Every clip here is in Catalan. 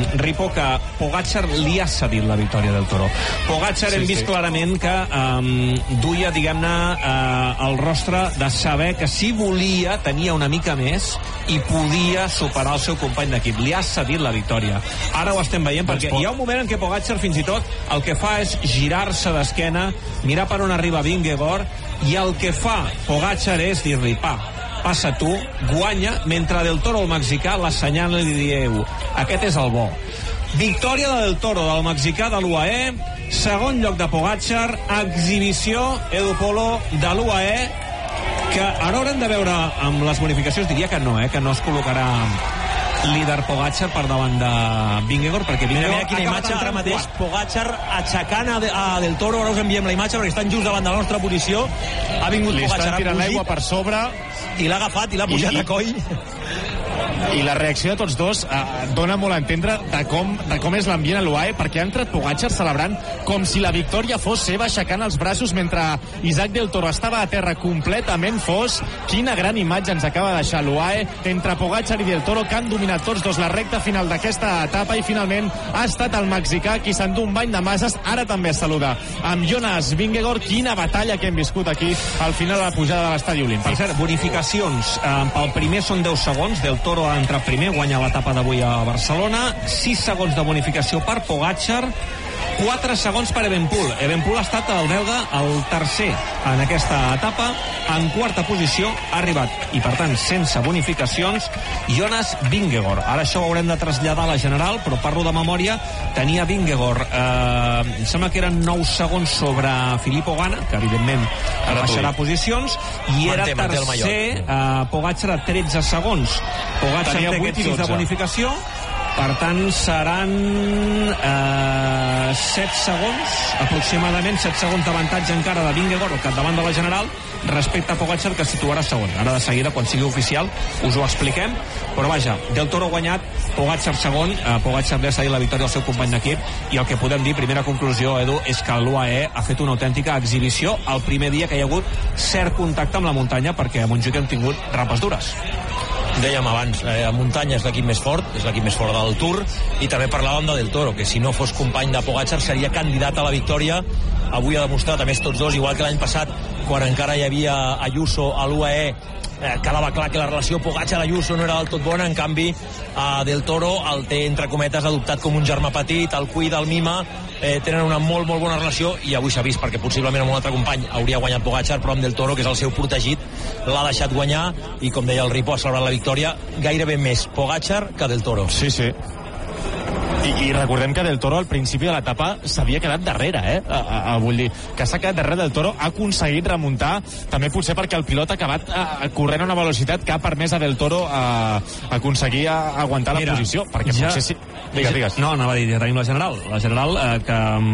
Ripo, que Pogačar li ha cedit la victòria del Toro. Pogačar hem vist clarament que duia, diguem-ne, el rostre de saber que si volia tenia una mica més i podia superar el seu company d'equip. Li ha cedit la victòria. Ara ho estem veient, perquè hi ha un moment en què Pogačar fins i tot el que fa és girar-se d'esquena, mirar per on arriba Vingegaard, i el que fa Pogačar és dir-li, passa tu, guanya, mentre Del Toro, el mexicà, l'assenyala i li diu, aquest és el bo. Victòria de Del Toro, del mexicà de l'UAE, segon lloc de Pogačar, exhibició, Edu Polo, de l'UAE, que ara haurem de veure amb les bonificacions, diria que no es col·locarà líder Pogačar per davant de Vingegaard, perquè mira quina imatge ara mateix, Pogačar aixecant a Del Toro. Ara us enviem la imatge perquè estan just davant de la nostra posició. Ha vingut Pogačar, li estan tirant l'aigua per sobre i l'ha agafat i l'ha pujat a coll. I la reacció de tots dos dona molt a entendre de com és l'ambient a l'UAE, perquè ha entrat Pogačar celebrant com si la victòria fos seva, aixecant els braços mentre Isaac Del Toro estava a terra completament fos. Quina gran imatge ens acaba de deixar l'UAE entre Pogačar i Del Toro, que han dominat tots dos la recta final d'aquesta etapa, i finalment ha estat el mexicà qui s'endú un bany de masses. Ara també es saluda amb Jonas Vingegaard. Quina batalla que hem viscut aquí al final de la pujada de l'estadi olímpic. Per cert, bonificacions, pel primer són 10 segons, Del Toro ha entrat primer, guanya l'etapa d'avui a Barcelona, 6 segons de bonificació per Pogačar, 4 segons per Evenepoel. Evenepoel ha estat el belga el tercer en aquesta etapa, en quarta posició ha arribat, i per tant sense bonificacions, Jonas Vingegaard. Ara això ho haurem de traslladar a la general, però parlo de memòria. Tenia Vingegaard, em sembla que eren 9 segons sobre Filippo Ganna, que evidentment baixarà posicions, i era tercer Pogačar a 13 segons. Pogačar té aquests 6 de bonificació, per tant seran 7 segons, aproximadament 7 segons d'avantatge encara de Vingegaard al capdavant de la general respecte a Pogačar, que situarà segon. Ara de seguida, quan sigui oficial, us ho expliquem, però vaja, Del Toro ha guanyat, Pogačar segon, Pogačar li ha cedit la victòria al seu company d'equip, i el que podem dir, primera conclusió, Edu, és que l'UAE ha fet una autèntica exhibició el primer dia que hi ha hagut cert contacte amb la muntanya, perquè a Montjuïc hem tingut rapes dures. Dèiem abans, a muntanya és l'equip més fort, és l'equip més fort del Tour, i també parlàvem de Del Toro, que si no fos company de Pogačar seria candidat a la victòria. Avui ha demostrat, a més, tots dos, igual que l'any passat, quan encara hi havia Ayuso a l'UAE, quedava clar que la relació Pogačar-Ayuso no era del tot bona. En canvi, Del Toro el té, entre cometes, adoptat com un germà petit, el cuida, el mima, tenen una molt, molt bona relació, i avui s'ha vist, perquè possiblement amb un altre company hauria guanyat Pogačar, però amb Del Toro, que és el seu protegit, l'ha deixat guanyar, i com deia el Ripo, ha celebrat la victòria gairebé més Pogačar que Del Toro. Sí. I recordem que Del Toro al principi de l'etapa s'havia quedat darrere, vull dir, que s'ha quedat darrere. Del Toro ha aconseguit remuntar, també potser perquè el pilot ha acabat corrent a una velocitat que ha permès a Del Toro aconseguir aguantar la posició, perquè potser sí. Digues. No, anava a dir, ja tenim la general, que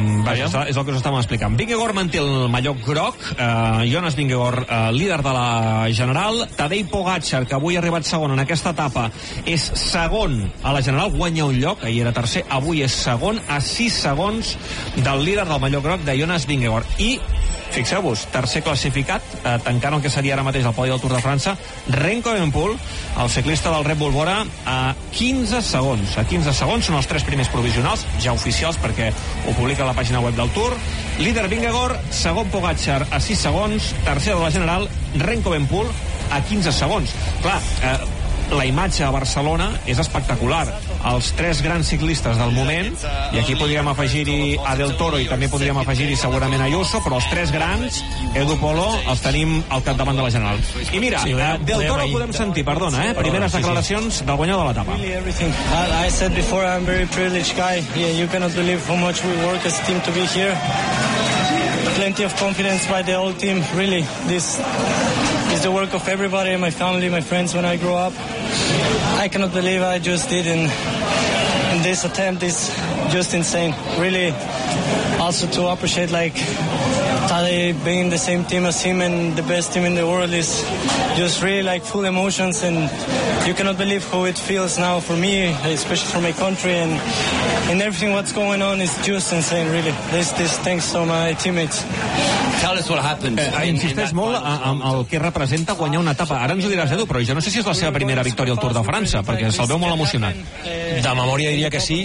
és el que us estàvem explicant. Vingegaard manté el mallot groc, Jonas Vingegaard, líder de la general. Tadej Pogačar, que avui ha arribat segon en aquesta etapa, és segon a la general, guanya un lloc, ahir era tercer, avui és segon, a 6 segons del líder del mallot groc, de Jonas Vingegaard. I fixeu-vos, tercer classificat, tancant el que seria ara mateix el podi del Tour de França, Remco Evenepoel, el ciclista del Red Bull Bora, a 15 segons. A 15 segons són els 3 primers provisionals, ja oficials, perquè ho publica a la pàgina web del Tour. Líder Vingegaard, segon Pogačar a 6 segons, tercer de la general, Remco Evenepoel a 15 segons. Clar, la imatge a Barcelona és espectacular. Els 3 grans ciclistes del moment, i aquí podríem afegir-hi a Del Toro i també podríem afegir-hi segurament a Ayuso, però els 3 grans, Edu Polo, els tenim al capdavant de la general. I mira, Del Toro podem sentir, perdona, primeres declaracions del guanyador de l'etapa. I said before, I'm a very privileged guy. Yeah, you cannot believe how much we work as a team to be here. Plenty of confidence by the whole team. Really, this is the work of everybody, my family, my friends when I grew up. I cannot believe I just did in this attempt is just insane. Really, also to appreciate Tadej being the same team as him and the best team in the world is just really full emotions, and you cannot believe how it feels now for me, especially for my country, and everything what's going on is just insane, really. This thanks to my teammates. Tell us what happened. Insisteix molt amb el que representa guanyar una etapa. Ara ens ho diràs, Edu, però jo no sé si és la seva primera victòria al Tour de França, perquè se'l veu molt emocionat. De memòria diria que sí,